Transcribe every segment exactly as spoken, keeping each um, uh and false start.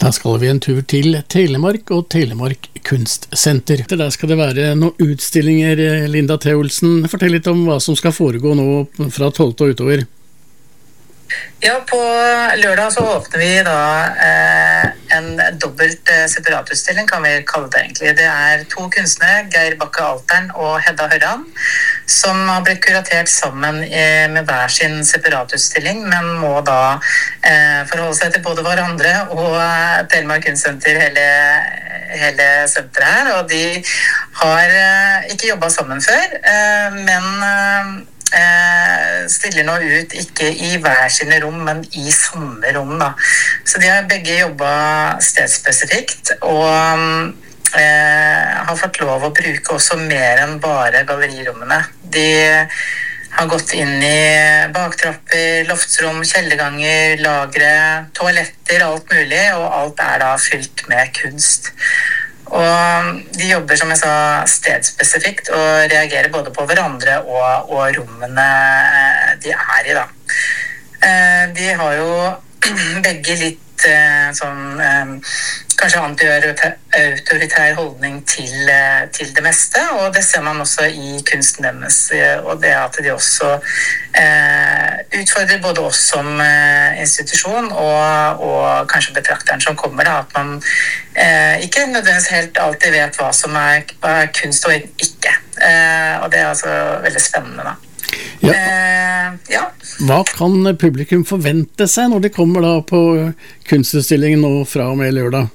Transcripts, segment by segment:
Da skal vi en tur til Telemark og Telemark Kunstsenter. Der skal det være noen utstillinger. Linda Theolsen, fortell litt om hva som skal foregå nå fra tolvte og utover. Ja, på lørdag så åpner vi da eh, en dobbelt eh, separatutstilling, kan vi kalle det egentlig. Det er to kunstnere, Geir Bakke Altern og Hedda Hørran, som har blitt kuratert sammen eh, med hver sin separatutstilling, men må da eh, forholde seg til både hverandre og eh, Telemark Kunstsenter, hele, hele senteret her. Og de har eh, ikke jobbet sammen før, eh, men eh, stiller nå ut ikke i hver sine rom, men i samme rom da. Så de har begge jobbet stedspesifikt, og eh, har fått lov å bruke også mer enn bare gallerirommene. De har gått inn i baktrapper, loftsrom, kjellerganger, lagre, toaletter, alt mulig, og alt er da fylt med kunst. Og de jobber, som jeg sa, stedspesifikt og reagerer både på hverandre og, og rommene de er i da. De har jo begge litt sånn, kanskje anti-autoritær holdning til, til det meste, og det ser man også i kunsten deres, og det at de også eh, utfordrer både oss som eh, institusjon og, og kanskje betrakteren som kommer da, at man eh, ikke nødvendigvis helt alltid vet hva som er, er kunst og ikke, eh, og det er altså veldig spennende da. Ja. Eh, ja. Hva kan publikum forvente seg når de kommer da på kunstutstillingen nå fra og med lørdag?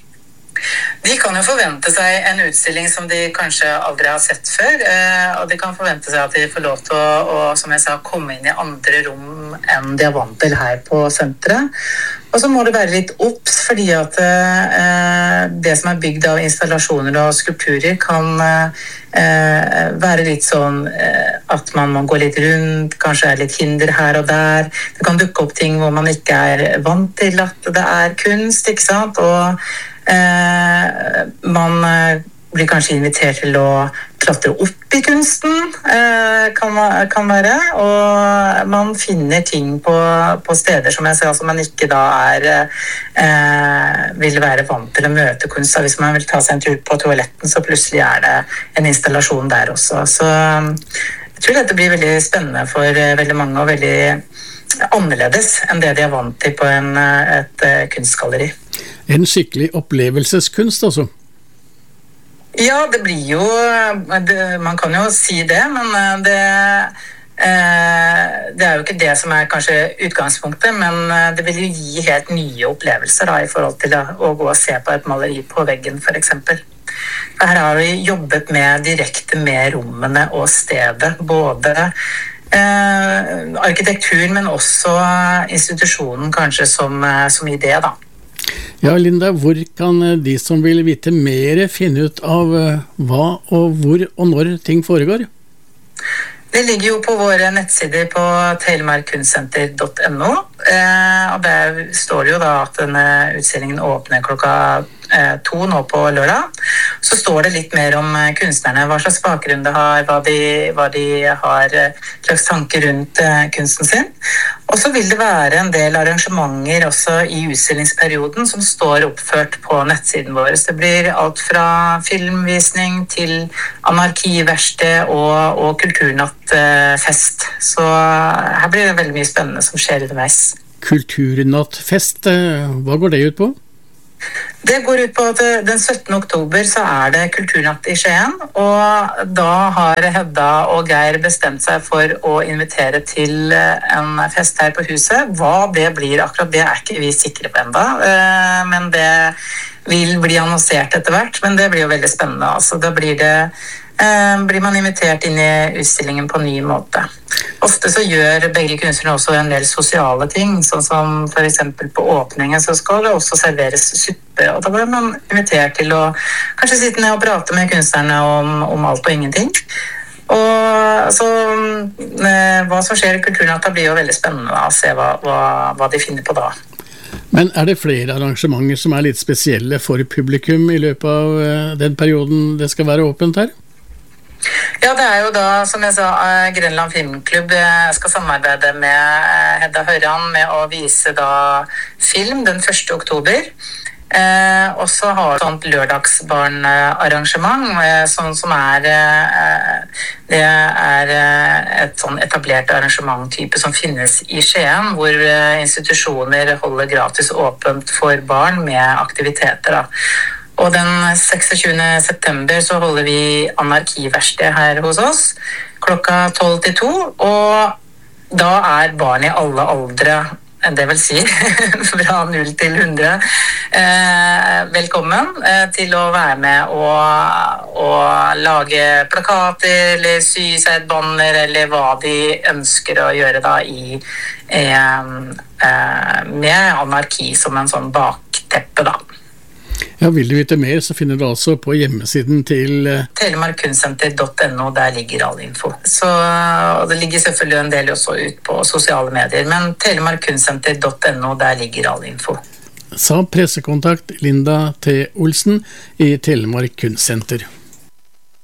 De kan jo forvente seg en utstilling som de kanskje aldri har sett før, og de kan forvente seg at de får lov til å, å som jeg sa, komme inn i andre rom enn de er vant til her på senteret. Og så må det være litt opps, fordi at eh, det som er bygd av installasjoner og skulpturer kan eh, være litt sånn eh, at man må gå litt rundt, kanskje er litt hinder her og der. Det kan dukke opp ting hvor man ikke er vant til at det er kunst, ikke sant? Og Eh, man eh, blir kanskje invitert til å klatre opp i kunsten, eh, kan, kan være, og man finner ting på, på steder som jeg ser, som man ikke da er, eh, vil være vant til å møte kunst. Hvis man vil ta seg en tur på toaletten, så plutselig er det en installasjon der også. Så jeg tror dette blir veldig spennende for veldig mange, og veldig annerledes enn det de er vant til på en, et kunstgalleri. En skikkelig opplevelseskunst, altså? Ja, det blir jo, det, man kan jo si det, men det, eh, det er jo ikke det som er kanskje utgangspunktet, men det vil jo gi helt nye opplevelser da, i forhold til å, å gå og se på et maleri på veggen, for eksempel. Her har vi jobbet med direkte med rommene og stedet, både eh, arkitekturen, men også institusjonen kanskje som, som idé da. Ja, Linda, hvor kan de som vil vite mer finne ut av hva og hvor og når ting foregår? Det ligger jo på våre nettsider på telemark kunstsenter punktum no, eh, og der står det jo da at denne utstillingen åpner klokka eh, to nå på lørdag. Så står det litt mer om kunstnerne, hva slags bakgrunn de har, hva de, hva de har slags tanker rundt eh, kunsten sin. Og så vil det være en del arrangementer også i utstillingsperioden som står oppført på nettsiden vår. Det blir alt fra filmvisning til anarkiverksted og, og kulturnattfest. Så her blir det veldig mye spennende som skjer underveis. Kulturnattfest, hva går det ut på? Det går ut på at den syttende oktober så er det kulturnatt i Skien, og da har Hedda og Geir bestemt seg for å invitere til en fest her på huset. Hva det blir akkurat, det er ikke vi sikre på enda, men det vil bli annonsert etter hvert, men det blir jo veldig spennende. Altså, da blir det blir man invitert inn i utstillingen på en ny måte. Ofte så gjør begge kunstnerne også en del sosiale ting, sånn som for eksempel på åpningen så skal det også serveres suppe, og da blir man invitert til å kanskje sitte ned og prate med kunstnerne om, om alt og ingenting. Og så hva som skjer i Kulturnatta blir jo veldig spennende da, å se hva, hva, hva de finner på da. Men er det flere arrangementer som er litt spesielle for publikum i løpet av den perioden det skal være åpent her? Ja, det er jo da, som jeg sa, Grenland Filmklubb skal samarbeide med Hedda Hørran med å vise da film den første oktober. Eh, og så har vi et sånt lørdagsbarnarrangement, eh, som, som er, eh, det er eh, et sånn etablert arrangementtype som finnes i Skien, hvor eh, institusjoner holder gratis åpent for barn med aktiviteter. Da. Og den seksogtyvende september så holder vi anarkiverksted her hos oss, klokka tolv til to, og da er barn i alle aldre, det vil si fra null til hundre, eh, velkommen eh, til å være med og, og lage plakater, eller sy seg et banner, eller hva de ønsker å gjøre da i, eh, eh, med anarki som en sånn bakteppe da. Ja, vil du vite mer, så finner du altså på hjemmesiden til telemark kunstsenter punktum no, der ligger all info. Så, og det ligger selvfølgelig en del også ut på sosiale medier, men telemark kunstsenter punktum no, der ligger all info. Sa pressekontakt Linda T. Olsen i Telemark Kunstsenter.